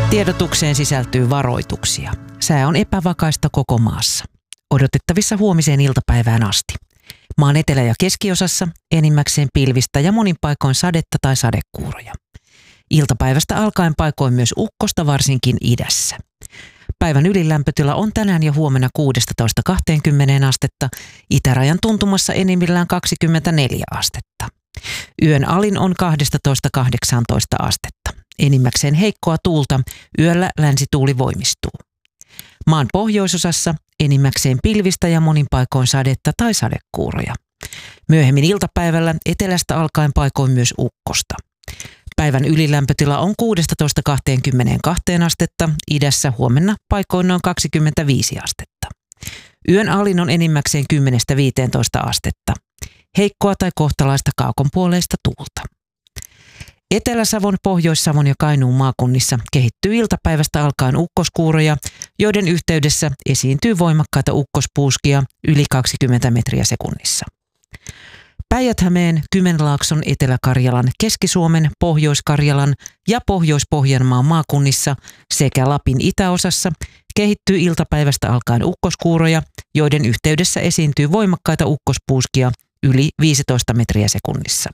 Tiedotukseen sisältyy varoituksia. Sää on epävakaista koko maassa. Odotettavissa huomiseen iltapäivään asti. Maan etelä- ja keskiosassa enimmäkseen pilvistä ja monin paikoin sadetta tai sadekuuroja. Iltapäivästä alkaen paikoin myös ukkosta varsinkin idässä. Päivän ylilämpötila on tänään ja huomenna 16-20 astetta, itärajan tuntumassa enimmillään 24 astetta. Yön alin on 12-18 astetta. Enimmäkseen heikkoa tuulta, yöllä länsituuli voimistuu. Maan pohjoisosassa enimmäkseen pilvistä ja monin paikoin sadetta tai sadekuuroja. Myöhemmin iltapäivällä etelästä alkaen paikoin myös ukkosta. Päivän ylilämpötila on 16-22 astetta, idässä huomenna paikoin noin 25 astetta. Yön alin on enimmäkseen 10-15 astetta. Heikkoa tai kohtalaista kaukonpuoleista tuulta. Etelä-Savon, Pohjois-Savon ja Kainuun maakunnissa kehittyy iltapäivästä alkaen ukkoskuuroja, joiden yhteydessä esiintyy voimakkaita ukkospuuskia yli 20 metriä sekunnissa. Päijät-Hämeen, Kymenlaakson, Etelä-Karjalan, Keski-Suomen, Pohjois-Karjalan ja Pohjois-Pohjanmaan maakunnissa sekä Lapin itäosassa kehittyy iltapäivästä alkaen ukkoskuuroja, joiden yhteydessä esiintyy voimakkaita ukkospuuskia yli 15 metriä sekunnissa.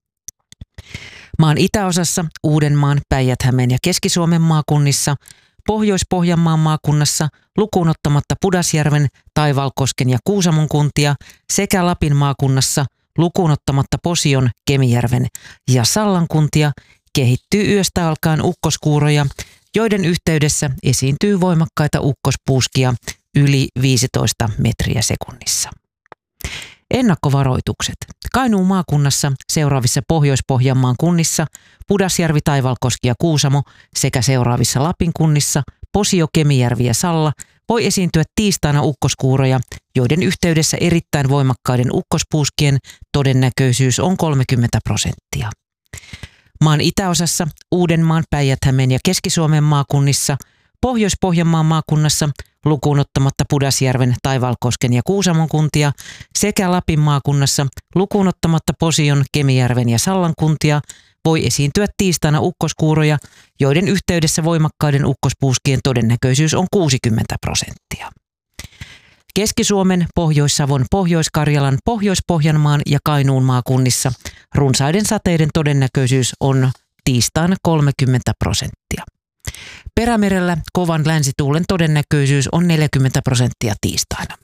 Maan itäosassa, Uudenmaan, Päijät-Hämeen ja Keski-Suomen maakunnissa, Pohjois-Pohjanmaan maakunnassa lukuun ottamatta Pudasjärven, Taivalkosken ja Kuusamon kuntia sekä Lapin maakunnassa lukuun ottamatta Posion, Kemijärven ja Sallan kuntia kehittyy yöstä alkaen ukkoskuuroja, joiden yhteydessä esiintyy voimakkaita ukkospuuskia yli 15 metriä sekunnissa. Ennakkovaroitukset. Kainuun maakunnassa seuraavissa Pohjois-Pohjanmaan kunnissa Pudasjärvi, Taivalkoski ja Kuusamo sekä seuraavissa Lapin kunnissa Posio, Kemijärvi ja Salla voi esiintyä tiistaina ukkoskuuroja, joiden yhteydessä erittäin voimakkaiden ukkospuuskien todennäköisyys on 30%. Maan itäosassa Uudenmaan, Päijät-Hämeen ja Keski-Suomen maakunnissa Pohjois-Pohjanmaan maakunnassa lukuun ottamatta Pudasjärven, Taivalkosken ja Kuusamon kuntia sekä Lapin maakunnassa lukuun ottamatta Posion, Kemijärven ja Sallan kuntia voi esiintyä tiistaina ukkoskuuroja, joiden yhteydessä voimakkaiden ukkospuuskien todennäköisyys on 60%. Keski-Suomen, Pohjois-Savon, Pohjois-Karjalan, Pohjois-Pohjanmaan ja Kainuun maakunnissa runsaiden sateiden todennäköisyys on tiistaina 30%. Perämerellä kovan länsituulen todennäköisyys on 40% tiistaina.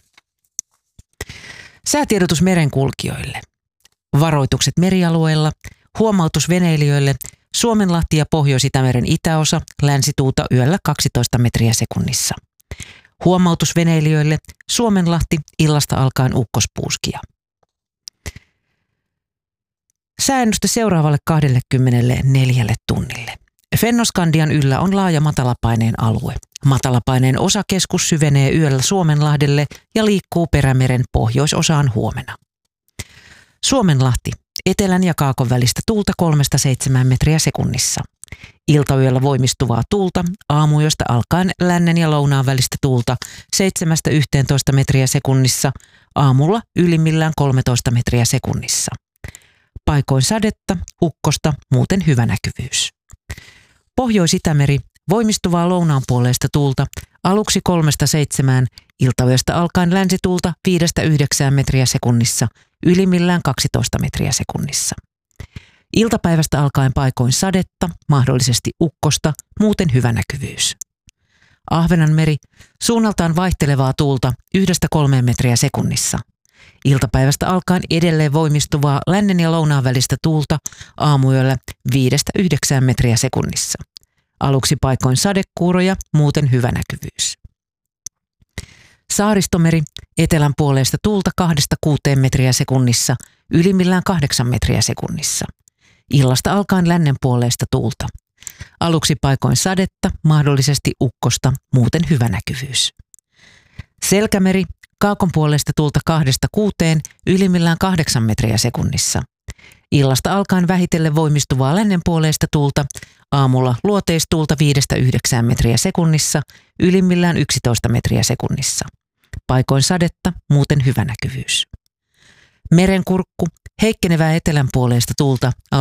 Säätiedotus merenkulkijoille. Varoitukset merialueilla. Huomautus veneilijöille. Suomenlahti ja Pohjois-Itämeren itäosa, länsituulta yöllä 12 metriä sekunnissa. Huomautus veneilijöille. Suomenlahti, illasta alkaen ukkospuuskia. Sääennuste seuraavalle 24 tunnille. Fennoskandian yllä on laaja matalapaineen alue. Matalapaineen osakeskus syvenee yöllä Suomenlahdelle ja liikkuu Perämeren pohjoisosaan huomenna. Suomenlahti, etelän ja kaakon välistä tuulta 3-7 metriä sekunnissa. Iltayöllä voimistuvaa tuulta, aamuyöstä alkaen lännen ja lounaan välistä tuulta 7-11 metriä sekunnissa, aamulla ylimmillään 13 metriä sekunnissa. Paikoin sadetta, ukkosta, muuten hyvä näkyvyys. Pohjois-Itämeri, voimistuvaa lounaanpuoleista tuulta, aluksi 3-7, iltayöstä alkaen länsituulta 5-9 metriä sekunnissa, ylimmillään 12 metriä sekunnissa. Iltapäivästä alkaen paikoin sadetta, mahdollisesti ukkosta, muuten hyvä näkyvyys. Ahvenanmeri, suunnaltaan vaihtelevaa tuulta 1-3 metriä sekunnissa. Iltapäivästä alkaen edelleen voimistuvaa lännen ja lounaan välistä tuulta aamuyöllä 5-9 metriä sekunnissa. Aluksi paikoin sadekuuroja, muuten hyvä näkyvyys. Saaristomeri, etelän puoleista tuulta 2-6 metriä sekunnissa, ylimmillään 8 metriä sekunnissa. Illasta alkaen lännen puoleista tuulta. Aluksi paikoin sadetta, mahdollisesti ukkosta, muuten hyvä näkyvyys. Selkämeri, kaakon puolesta tuulta 2-6, ylimmillään 8 metriä sekunnissa. Illasta alkaen vähitellen voimistuvaa lännen puoleista tuulta, aamulla luoteistuulta 5-9 metriä sekunnissa, ylimmillään 11 metriä sekunnissa. Paikoin sadetta, muuten hyvä näkyvyys. Merenkurkku, heikkenevää etelän puoleista tuulta,